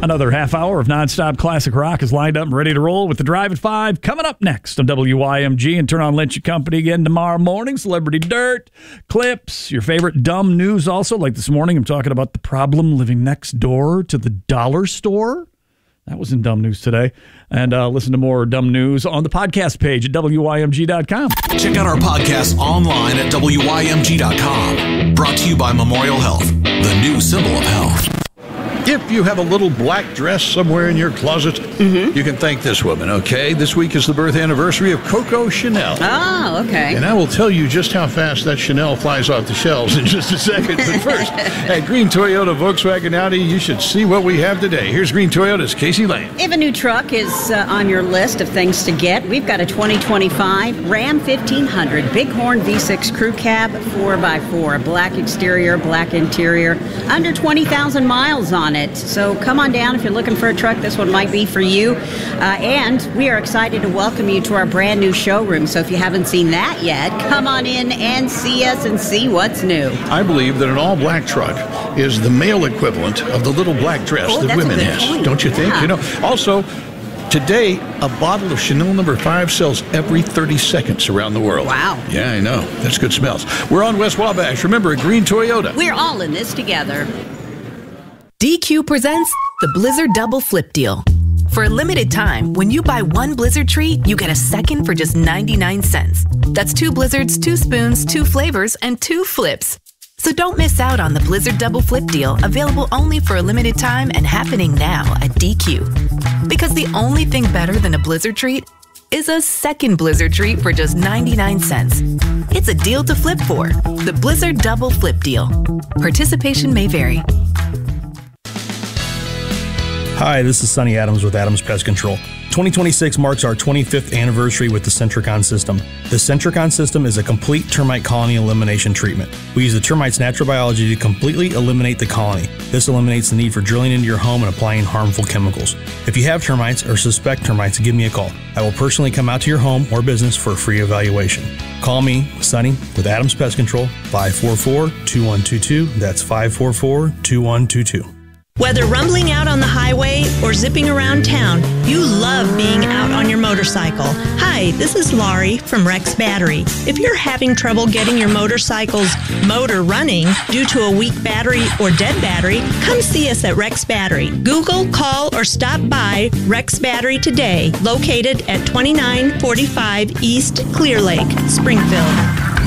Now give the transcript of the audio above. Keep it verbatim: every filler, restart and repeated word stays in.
Another half hour of nonstop classic rock is lined up and ready to roll with the Drive at five coming up next on W Y M G. And turn on Lynch and Company again tomorrow morning. Celebrity Dirt, clips, your favorite dumb news also. Like this morning, I'm talking about the problem living next door to the dollar store. That was in dumb news today. And uh, listen to more dumb news on the podcast page at W Y M G dot com. Check out our podcast online at W Y M G dot com. Brought to you by Memorial Health, the new symbol of health. If you have a little black dress somewhere in your closet, mm-hmm. you can thank this woman, okay? This week is the birth anniversary of Coco Chanel. Oh, okay. And I will tell you just how fast that Chanel flies off the shelves in just a second. But first, at Green Toyota, Volkswagen, Audi, you should see what we have today. Here's Green Toyota's Casey Lane. If a new truck is uh, on your list of things to get, we've got a twenty twenty-five Ram fifteen hundred Bighorn V six Crew Cab four by four. Black exterior, black interior, under twenty thousand miles on it. So come on down if you're looking for a truck. This one might be for you. Uh, and we are excited to welcome you to our brand new showroom. So if you haven't seen that yet, come on in and see us and see what's new. I believe that an all-black truck is the male equivalent of the little black dress oh, that women has. Point. Don't you think? Yeah. You know. Also, today, a bottle of Chanel number five sells every thirty seconds around the world. Wow. Yeah, I know. That's good smells. We're on West Wabash. Remember, at Green Toyota. We're all in this together. D Q presents the Blizzard Double Flip Deal. For a limited time, when you buy one Blizzard treat, you get a second for just ninety-nine cents. That's two Blizzards, two spoons, two flavors, and two flips. So don't miss out on the Blizzard Double Flip Deal, available only for a limited time and happening now at D Q. Because the only thing better than a Blizzard treat is a second Blizzard treat for just ninety-nine cents. It's a deal to flip for. The Blizzard Double Flip Deal. Participation may vary. Hi, this is Sonny Adams with Adams Pest Control. twenty twenty-six marks our twenty-fifth anniversary with the Centricon system. The Centricon system is a complete termite colony elimination treatment. We use the termites' natural biology to completely eliminate the colony. This eliminates the need for drilling into your home and applying harmful chemicals. If you have termites or suspect termites, give me a call. I will personally come out to your home or business for a free evaluation. Call me, Sonny, with Adams Pest Control, five four four, two one two two. That's five four four, two one two two. Whether rumbling out on the highway or zipping around town, you love being out on your motorcycle. Hi, this is Laurie from Rex Battery. If you're having trouble getting your motorcycle's motor running due to a weak battery or dead battery, come see us at Rex Battery. Google, call, or stop by Rex Battery today, located at twenty-nine forty-five East Clear Lake, Springfield.